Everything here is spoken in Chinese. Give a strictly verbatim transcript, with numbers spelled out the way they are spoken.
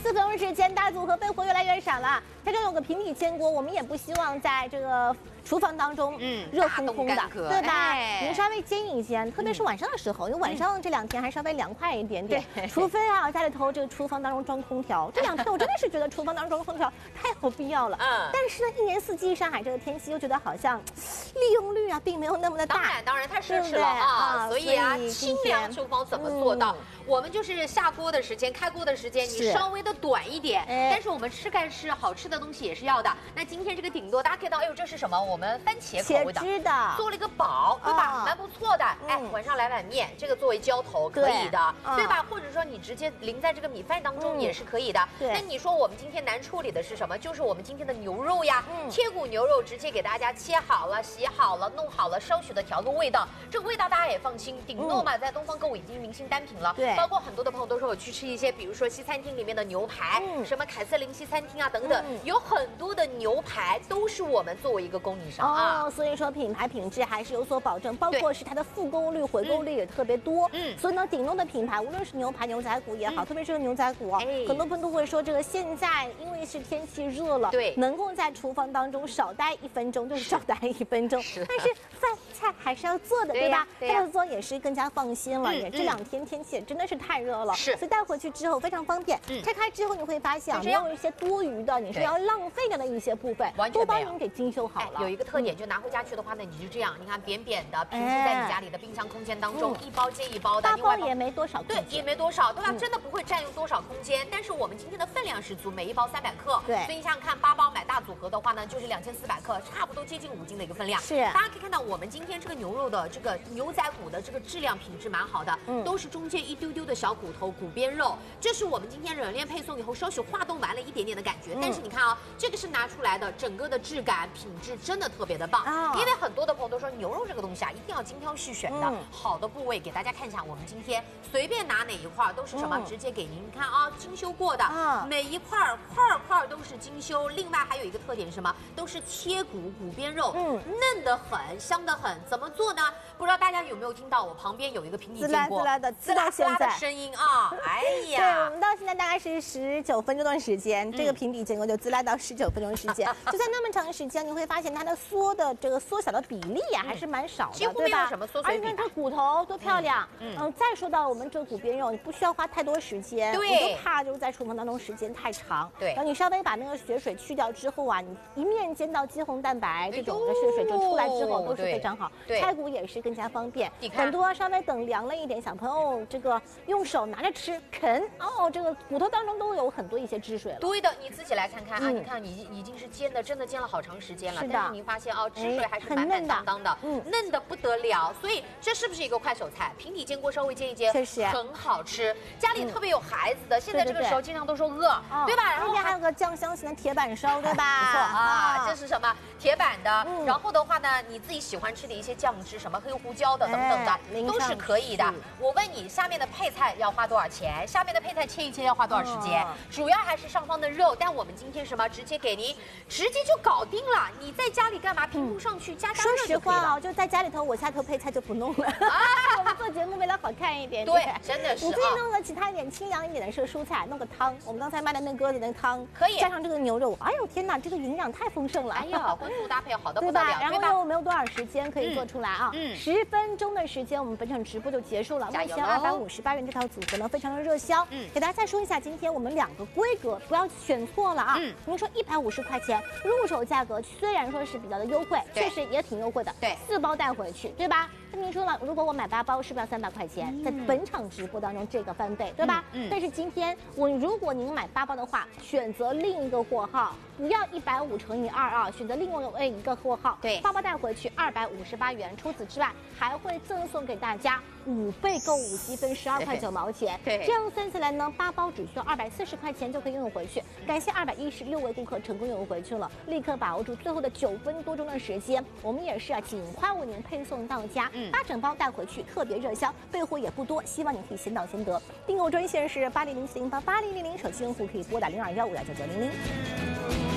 四分钟时间，大组合备货越来越少了。家中有个平底煎锅，我们也不希望在这个厨房当中，嗯，热烘烘的，对吧？哎、你稍微煎一煎，特别是晚上的时候，因为晚上这两天还稍微凉快一点点。嗯、除非啊，家里头这个厨房当中装空调，这两天我真的是觉得厨房当中装空调太有必要了。嗯。但是呢，一年四季上海这个天气又觉得好像利用率啊，并没有那么的大。 当然，当然太奢侈了啊！所以啊，清凉厨房怎么做到？嗯、我们就是下锅的时间、开锅的时间，你稍微的短一点，但是我们吃该吃好吃的东西也是要的。那今天这个顶多大家看到，哎呦，这是什么？我们番茄口味的， 的做了一个煲，对吧？蛮不错的。哎，晚上来碗面，这个作为浇头可以的，对吧？或者说你直接淋在这个米饭当中也是可以的。那你说我们今天难处理的是什么？就是我们今天的牛肉呀，贴骨牛肉直接给大家切好了、洗好了、弄好了，稍许的调个味道。这个味道大家也放心，顶多嘛，在东方购物已经明星单品了。对，包括很多的朋友都说我去吃一些，比如说西餐厅里面的牛排，什么凯瑟琳西餐厅啊等等，有很多的牛排都是我们作为一个供应商啊。 哦，所以说品牌品质还是有所保证，包括是它的复购率、回购率也特别多。嗯，所以呢，顶多的品牌，无论是牛排、牛仔骨也好，特别是牛仔骨啊，很多朋友都会说，这个现在因为是天气热了，对，能够在厨房当中少待一分钟就是少待一分钟，但是饭菜还是要做的，对吧？这样做也是更加放心了。也这两天天气真的是太热了，是，所以带回去之后非常方便。拆开之后你会发现，没有一些多余的，你是要浪费掉的一些部分，都帮您给精修好了。 有一个特点，就拿回家去的话呢，你就这样，你看扁扁的平置在你家里的冰箱空间当中，一包接一包的， 大包也没多少， 对，也没多少，对吧？真的不会占用多少空间。但是我们今天的分量十足，每一包三百克，对，所以你想想看，八包买大组合的话呢，就是两千四百克，差不多接近五斤的一个分量。是，大家可以看到，我们今天这个牛肉的这个牛仔骨的这个质量品质蛮好的，嗯，都是中间一丢丢的小骨头骨边肉，这是我们今天冷链配送以后稍许化冻完了一点点的感觉。但是你看啊，这个是拿出来的，整个的质感品质真的特别的棒。因为很多的朋友都说牛肉这个东西啊，一定要精挑细选的，好的部位给大家看一下。我们今天随便拿哪一块都是什么，直接给您看啊，精修过的，每一块块块都是精修。另外还有一个特点是什么？都是切骨骨边肉，嗯，嫩得很，香得很。怎么做呢？不知道大家有没有听到我旁边有一个平底煎锅， 滋啦滋啦的滋啦滋啦的声音啊！哎呀， 对，我们到现在大概是十九分钟的时间，这个平底煎锅就滋啦到十九分钟时间，就在那么长时间，你会发现它的缩的这个缩小的比例呀、啊、还是蛮少的， 几乎没有什么缩水比。 而且这骨头多漂亮，嗯，嗯再说到我们这个骨边肉，你不需要花太多时间，对，我就怕就是在厨房当中时间太长，对，然后你稍微把那个血水去掉之后啊，你一面煎到肌红蛋白这种的血水就出来之后都是非常好，拆骨也是更加方便。很多稍微等凉了一点，小朋友这个用手拿着吃啃哦，这个骨头当中都有很多一些汁水了。 对的，你自己来看看啊，你看已经已经是煎的，真的煎了好长时间了，但是您发现哦，汁水还是满满当当的，嗯，嫩的不得了。所以这是不是一个快手菜？平底煎锅稍微煎一煎，确实很好吃。家里特别有孩子的，现在这个时候经常都说饿，对吧？ 然后还有个酱香型的铁板烧，对吧？ 不错啊，这是什么？铁板的。然后的话呢，你自己喜欢吃的一些酱汁，什么黑胡椒的等等的，都是可以的。我问你，下面的配菜要花多少钱？下面的配菜切一切要花多少时间？主要还是上方的肉，但我们今天什么直接给您，直接就搞定了。你在家里干嘛？平铺上去加加热就可以了。说实话啊，就在家里头，我下头配菜就不弄了。啊，我们做节目为了好看一点， 对，真的是。 你自己弄个其他一点清凉一点的是蔬菜，弄个汤。我们刚才卖的那鸽子那汤可以， 加上这个牛肉，哎呦天哪，这个营养太丰盛了。 哎呀，荤素搭配好的不得了，然后又没有多少时间可以做出来啊。 嗯， 十分钟的时间，我们本场直播就结束了。目前二百五十八元这套组合呢，非常的热销。嗯，给大家再说一下，今天我们两个规格不要选错了啊。嗯，您说一百五十块钱入手价格，虽然说是比较的优惠，确实也挺优惠的。对，四包带回去，对吧？那您说了，如果我买八包，是不是要三百块钱？在本场直播当中，这个翻倍，对吧？嗯。但是今天我如果您买八包的话，选择另一个货号，不要一百五乘以二啊，选择另外一个货号，对，八包带回去二百五十八元。除此之外，还会赠送给大家五倍购物积分，十二块九毛钱。对，这样算下来呢，八包只需要二百四十块钱就可以拥有回去。感谢二百一十六位顾客成功拥有回去了，立刻把握住最后的九分多钟的时间，我们也是啊，尽快为您配送到家。嗯，八整包带回去，特别热销，备货也不多，希望你可以先到先得。订购专线是八零零四零八八零零零，手机用户可以拨打零二幺五幺九九零零。